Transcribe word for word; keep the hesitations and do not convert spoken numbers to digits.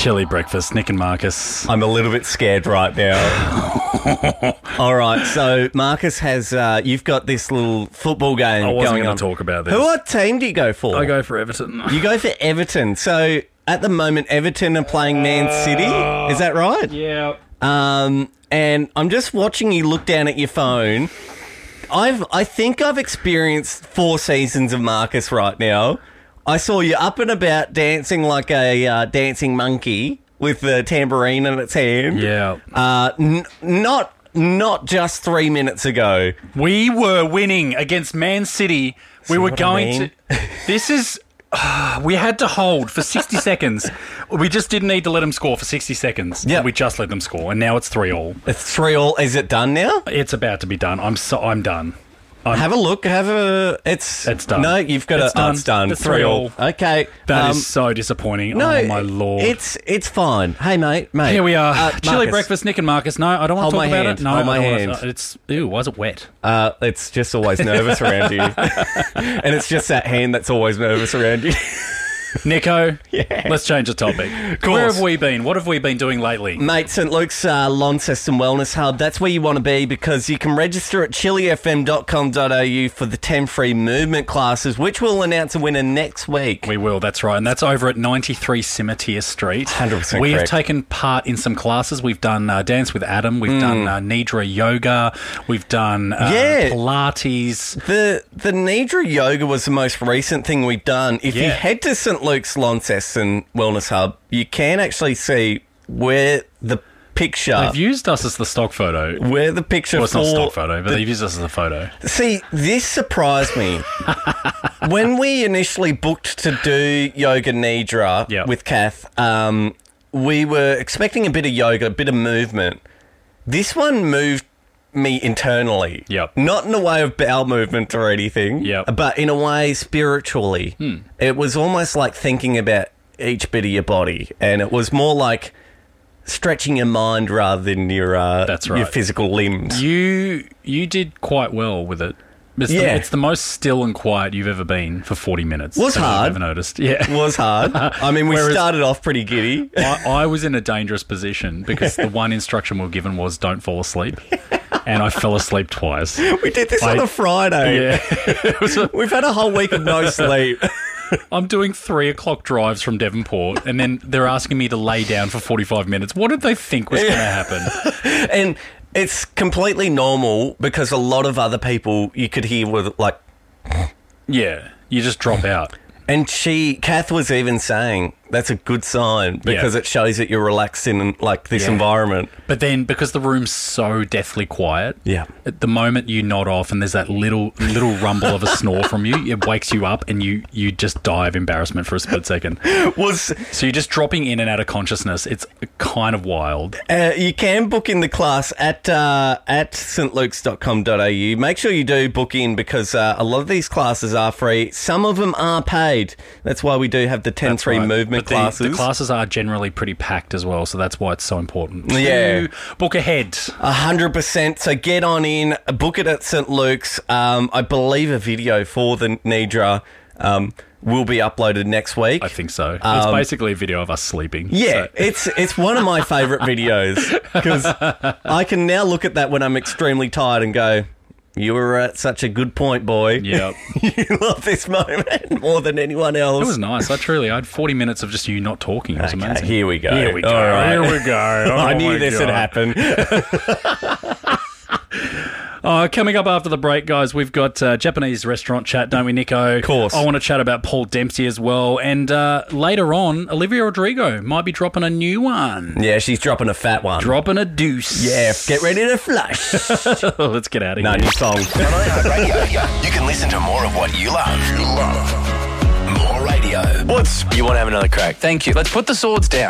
Chili breakfast, Nick and Marcus. I'm a little bit scared right now. All right, so Marcus has, uh, you've got this little football game I wasn't going going on. to talk about this. Who, what team do you go for? I go for Everton. You go for Everton. So at the moment, Everton are playing Man City. Is that right? Yeah. Um, and I'm just watching you look down at your phone. I've, I think I've experienced four seasons of Marcus right now. I saw you up and about dancing like a uh, dancing monkey with the tambourine in its hand. Yeah. Uh, n- not not just three minutes ago. We were winning against Man City. We See were what I going mean? to... This is... Uh, we had to hold for sixty seconds. We just didn't need to let them score for sixty seconds. Yep. We just let them score, and now it's three all. It's three all. Is it done now? It's about to be done. I'm so... I'm done. I'm, Have a look. Have a. It's. It's done. No, you've got It's to. Oh, done. it's done. It's three three all. all. Okay. That is um, so disappointing. No, oh, my Lord. It's it's fine. Hey, mate, mate. Here we are. Uh, Chili Marcus, breakfast, Nick and Marcus. No, I don't want Hold to my talk about hand. it. No, Hold my I don't hand. Want to, it's ew. Why is it wet? Uh, it's just always nervous around you, and it's just that hand that's always nervous around you. Nico, Yeah. let's change the topic. course. Where have we been? What have we been doing lately? Mate, St Luke's uh, Launceston Wellness Hub, that's where you want to be because you can register at chili f m dot com dot a u for the ten free movement classes, which we'll announce a winner next week. We will, that's right. And that's over at ninety-three Cimetière Street. one hundred percent We have correct. taken part in some classes. We've done uh, Dance with Adam. We've done uh, Nidra Yoga. We've done uh, Yeah. Pilates. The the Nidra Yoga was the most recent thing we've done. If you Yeah. head to St Luke's Launceston Wellness Hub, you can actually see where the picture... They've used us as the stock photo. where the picture Well, it's for... not stock photo, but they've used us as a photo. See, this surprised me. When we initially booked to do Yoga Nidra Yep. with Kath, um, we were expecting a bit of yoga, a bit of movement. This one moved me internally. Yep. Not in a way of bowel movement or anything, Yep. but in a way spiritually. Hmm. It was almost like thinking about each bit of your body, and it was more like stretching your mind rather than your uh, That's your right. physical limbs. You you did quite well with it. It's, the, Yeah. it's the most still and quiet you've ever been for forty minutes. Was that I've hard. ever noticed. Yeah. It was hard. I mean, we Whereas- started off pretty giddy. I, I was in a dangerous position because the one instruction we were given was don't fall asleep. And I fell asleep twice. We did this I- on a Friday. Yeah. It was a- We've had a whole week of no sleep. I'm doing three o'clock drives from Devonport, and then they're asking me to lay down for forty-five minutes. What did they think was going to happen? And it's completely normal because a lot of other people you could hear were like... Yeah, you just drop out. And she, Kath was even saying, that's a good sign because Yeah. it shows that you're relaxed in like this Yeah. environment. But then, because the room's so deathly quiet, Yeah. at the moment you nod off and there's that little little rumble of a snore from you, it wakes you up and you, you just die of embarrassment for a split second. Was So you're just dropping in and out of consciousness. It's kind of wild. Uh, you can book in the class at uh, at st lukes dot com dot a u. Make sure you do book in because uh, a lot of these classes are free. Some of them are paid. That's why we do have the ten That's free right. movement But the, classes. the classes are generally pretty packed as well, so that's why it's so important to Yeah. book ahead. A hundred percent. So get on in, book it at St Luke's. Um, I believe a video for the Nidra um, will be uploaded next week. I think so. it's Um, basically a video of us sleeping. Yeah, So- it's it's one of my favourite videos because I can now look at that when I'm extremely tired and go, you were at such a good point, boy. yeah. You love this moment more than anyone else. It was nice. I truly, I had forty minutes of just you not talking. It was Okay, amazing. here we go. Here we go. All right. Here we go. I Oh knew my this God. would happen. Uh, coming up after the break, guys, we've got uh, Japanese restaurant chat, don't we, Nico? Of course. I want to chat about Paul Dempsey as well. And uh, later on, Olivia Rodrigo might be dropping a new one. Yeah, she's dropping a fat one. Dropping a deuce. Yeah, get ready to flush. Let's get out of No, here. new song. On iHeartRadio, you can listen to more of what you love. You love. More radio. What's... You want to have another crack? Thank you. Let's put the swords down.